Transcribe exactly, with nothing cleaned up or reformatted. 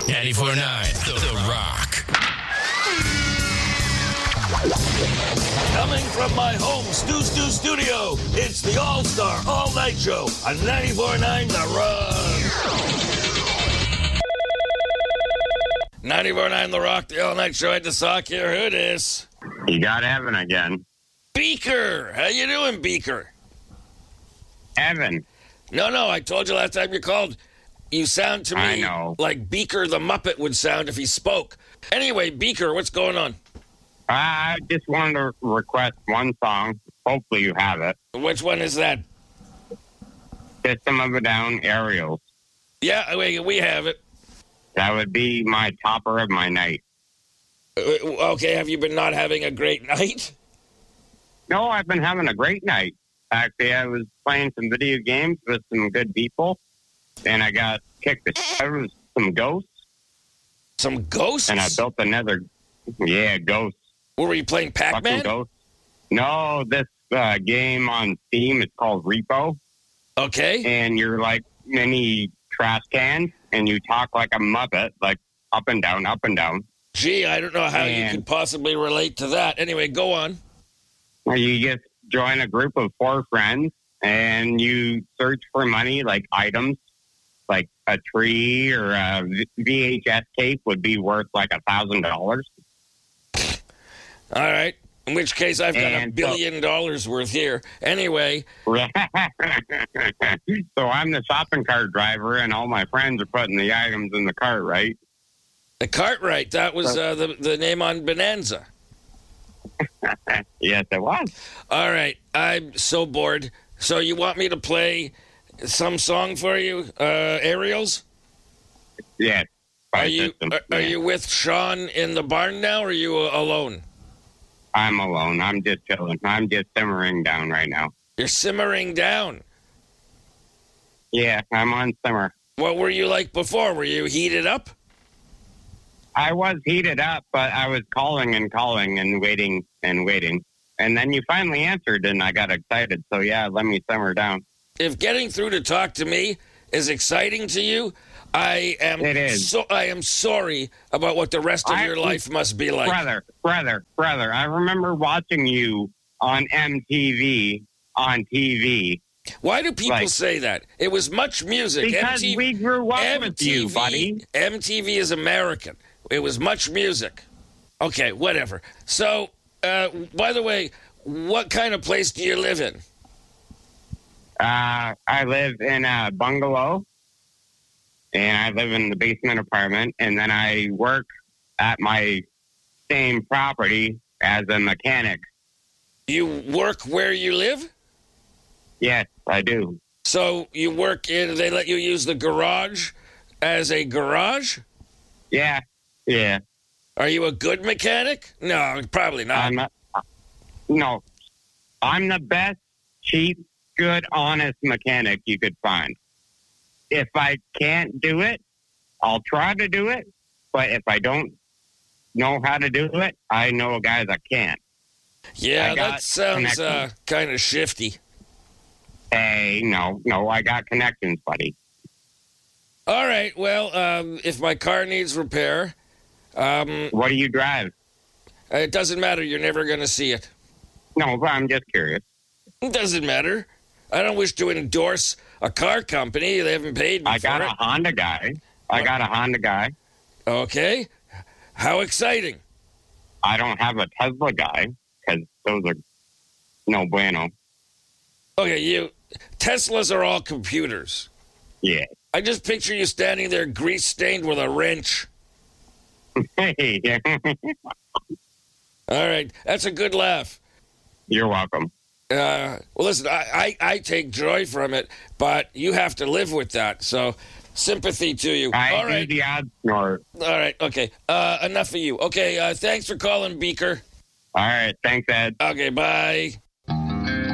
ninety-four point nine The, the Rock. Coming from my home Stu Stu studio, it's the All-Star All-Night Show on ninety-four point nine The Rock. ninety-four point nine The Rock, the All-Night Show at the sock here. Who dis? You got Evan again. Beaker. How you doing, Beaker? Evan. No, no, I told you last time you called. You sound to me I know. like Beaker the Muppet would sound if he spoke. Anyway, Beaker, what's going on? I just wanted to request one song. Hopefully you have it. Which one is that? System of a Down, Aerials. Yeah, we, we have it. That would be my topper of my night. Uh, Okay, have you been not having a great night? No, I've been having a great night. Actually, I was playing some video games with some good people, and I got kicked the shit out of some ghosts, Some ghosts? and I built another, yeah, ghosts. What were you playing, Fucking Pac-Man? ghosts. No, this uh, game on Steam, it's called Repo, Okay. and you're like mini trash cans, and you talk like a Muppet, like up and down, up and down. Gee, I don't know how you And- could possibly relate to that. Anyway, go on. Where you just join a group of four friends, and you search for money, like items, like a tree or a V H S tape would be worth like a thousand dollars. All right. In which case, I've got a And so- billion dollars worth here. Anyway, So I'm the shopping cart driver, and all my friends are putting the items in the cart, right? the Cartwright, that was uh, the, the name on Bonanza. Yes, it was. All right. I'm so bored. So you want me to play some song for you, uh, Aerials? Yes. Are By you System. are, are Yeah. you with Sean in the barn now, or are you uh, alone? I'm alone. I'm just chilling. I'm just simmering down right now. You're simmering down. Yeah, I'm on simmer. What were you like before? Were you heated up? I was heated up, but I was calling and calling and waiting and waiting. And then you finally answered, and I got excited. So, yeah, let me simmer down. If getting through to talk to me is exciting to you, I am It is. so I am sorry about what the rest of I- your life must be like. Brother, brother, brother, I remember watching you on M T V, on T V. Why do people Like- say that? It was Much Music. Because M T V, we grew up with you, buddy. M T V is American. It was Much Music. Okay, whatever. So, uh, by the way, what kind of place do you live in? Uh, I live in a bungalow, and I live in the basement apartment, and then I work at my same property as a mechanic. You work where you live? Yes, I do. So you work in, they let you use the garage as a garage? Yeah, yeah. Are you a good mechanic? No, probably not. I'm not, no, I'm the best, cheap, good, honest mechanic you could find. If I can't do it, I'll try to do it. But if I don't know how to do it, I know a guy that can. yeah, I got that sounds uh, connections. kind of shifty. Hey, no, no, I got connections, buddy. All right, well, um, if my car needs repair, um, What do you drive? it doesn't matter. You're never going to see it. No, but I'm just curious. It doesn't matter. I don't wish to endorse a car company. They haven't paid me I got for a it. Honda guy. I got a Honda guy. Okay. How exciting. I don't have a Tesla guy because those are no bueno. Okay, you Teslas are all computers. Yeah. I just picture you standing there grease stained with a wrench. Hey, All right, that's a good laugh. you're welcome. Uh, well, listen, I, I, I take joy from it, but you have to live with that. So, sympathy to you. I All do right, the odds snort. all right, okay. Uh, enough of you. Okay, uh, thanks for calling, Beaker. All right. Thanks, Ed. Okay, bye.